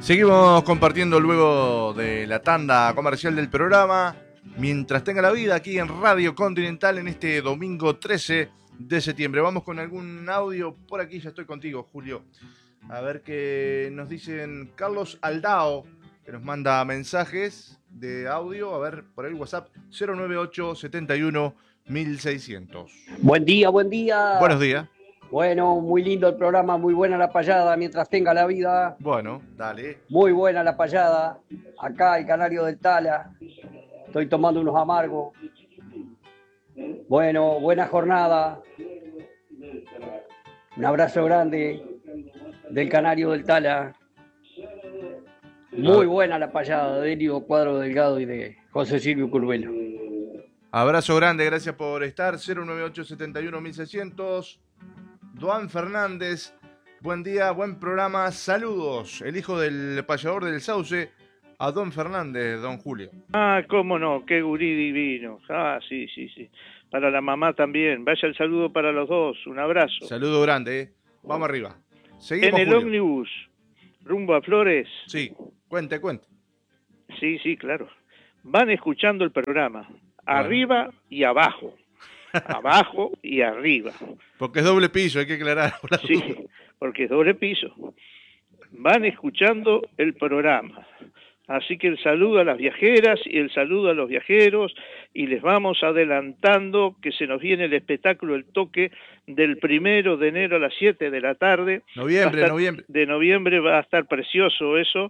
Seguimos compartiendo luego de la tanda comercial del programa, mientras tenga la vida, aquí en Radio Continental en este domingo 13 de septiembre. Vamos con algún audio. Por aquí ya estoy contigo, Julio. A ver qué nos dicen. Carlos Aldao, que nos manda mensajes de audio. A ver, por el WhatsApp 098 71 1600. Buen día, buen día. Buenos días. Bueno, muy lindo el programa, muy buena la payada mientras tenga la vida. Bueno, dale. Muy buena la payada. Acá el Canario del Tala. Estoy tomando unos amargos. Bueno, buena jornada. Un abrazo grande del Canario del Tala. Muy buena la payada de Elio Cuadro Delgado y de José Silvio Curvelo. Abrazo grande, gracias por estar. 098 71 1600. Duan Fernández, buen día, buen programa, saludos. El hijo del payador del Sauce, a Don Fernández, Don Julio. Ah, cómo no, qué gurí divino. Ah, sí. Para la mamá también. Vaya el saludo para los dos, un abrazo. Saludo grande, Vamos arriba. Seguimos, en el Julio. ómnibus, rumbo a Flores. Sí, cuente. Sí, claro. Van escuchando el programa, arriba y abajo. Abajo y arriba. Porque es doble piso, hay que aclarar. Sí, porque es doble piso. Van escuchando el programa. Así que el saludo a las viajeras y el saludo a los viajeros, y les vamos adelantando que se nos viene el espectáculo El Toque del 1 de enero a las 7 de la tarde. Noviembre. De noviembre va a estar precioso eso.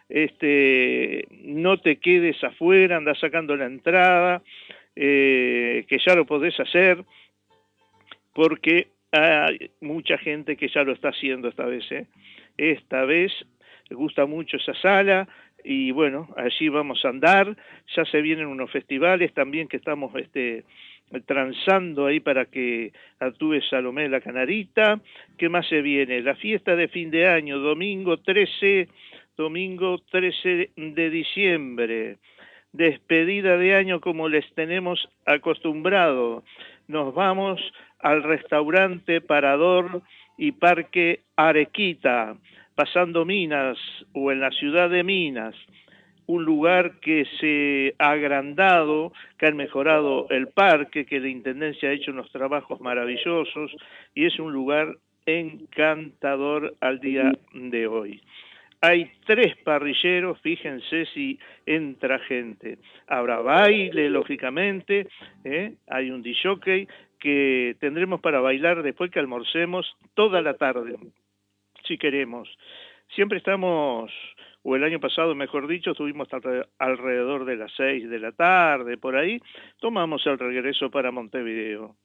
No te quedes afuera, anda sacando la entrada, que ya lo podés hacer, porque hay mucha gente que ya lo está haciendo esta vez. Esta vez gusta mucho esa sala, y bueno, allí vamos a andar. Ya se vienen unos festivales también que estamos transando ahí para que actúe Salomé la Canarita. ¿Qué más se viene? La fiesta de fin de año, domingo 13 de diciembre. Despedida de año como les tenemos acostumbrado. Nos vamos al restaurante Parador y Parque Arequita, pasando Minas o en la ciudad de Minas, un lugar que se ha agrandado, que han mejorado el parque, que la Intendencia ha hecho unos trabajos maravillosos, y es un lugar encantador al día de hoy. Hay 3 parrilleros, fíjense si entra gente. Habrá baile, lógicamente, hay un disc-jockey que tendremos para bailar después que almorcemos toda la tarde, si queremos. Siempre estamos, o el año pasado, mejor dicho, estuvimos alrededor de las 6 de la tarde, por ahí, tomamos el regreso para Montevideo.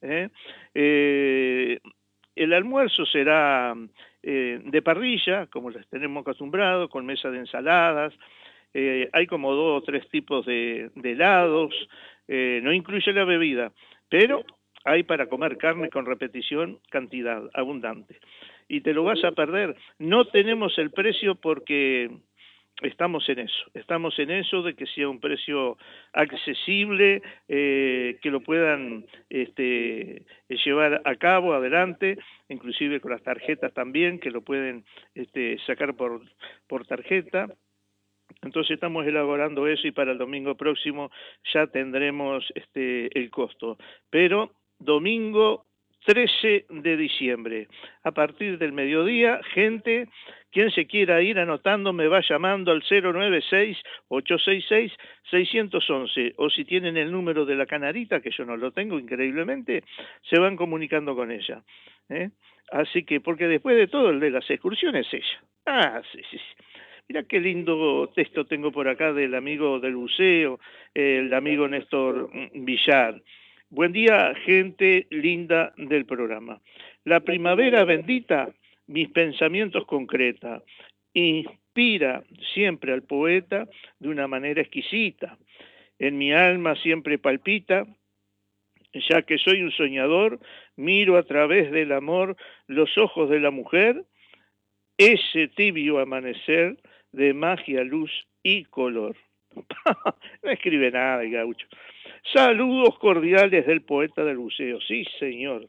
El almuerzo será de parrilla, como les tenemos acostumbrados, con mesa de ensaladas. Hay como 2 o 3 tipos de helados, no incluye la bebida, pero hay para comer carne con repetición, cantidad abundante. Y te lo vas a perder. No tenemos el precio porque estamos en eso de que sea un precio accesible, que lo puedan llevar a cabo adelante, inclusive con las tarjetas también, que lo pueden sacar por tarjeta. Entonces estamos elaborando eso, y para el domingo próximo ya tendremos el costo. Pero domingo 13 de diciembre, a partir del mediodía, gente, quien se quiera ir anotando me va llamando al 096-866-611, o si tienen el número de la Canarita, que yo no lo tengo increíblemente, se van comunicando con ella. Así que, porque después de todo el de las excursiones es ella. Ah, sí. Mirá qué lindo texto tengo por acá del amigo del buceo, el amigo Néstor Villar. Buen día, gente linda del programa. La primavera bendita, mis pensamientos concreta, inspira siempre al poeta de una manera exquisita. En mi alma siempre palpita, ya que soy un soñador, miro a través del amor los ojos de la mujer, ese tibio amanecer de magia, luz y color. No escribe nada el gaucho. Saludos cordiales del poeta del buceo. Sí, señor.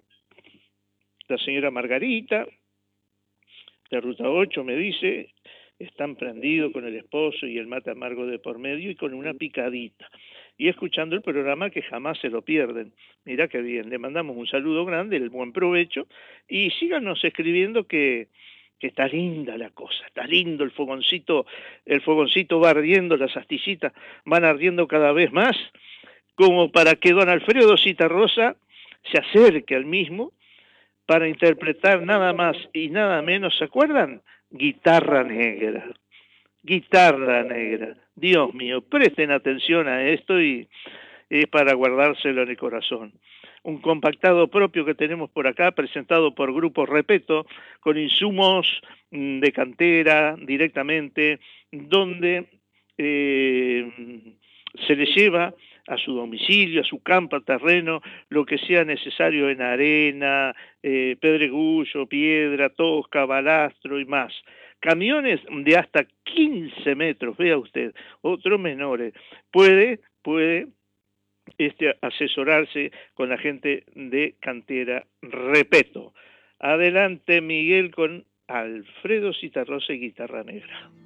La señora Margarita, de Ruta 8, me dice, están prendidos con el esposo y el mate amargo de por medio y con una picadita. Y escuchando el programa que jamás se lo pierden. Mirá qué bien, le mandamos un saludo grande, el buen provecho, y síganos escribiendo que está linda la cosa, está lindo el fogoncito va ardiendo, las astillitas van ardiendo cada vez más, como para que don Alfredo Citarrosa se acerque al mismo para interpretar nada más y nada menos, ¿se acuerdan? Guitarra negra. Guitarra negra. Dios mío, presten atención a esto y es para guardárselo en el corazón. Un compactado propio que tenemos por acá, presentado por Grupo Repeto, con insumos de cantera directamente, donde se le lleva a su domicilio, a su campo, terreno, lo que sea necesario en arena, pedregullo, piedra, tosca, balastro y más. Camiones de hasta 15 metros, vea usted, otros menores. Puede asesorarse con la gente de cantera Repeto. Adelante, Miguel, con Alfredo Citarrosa y Guitarra Negra.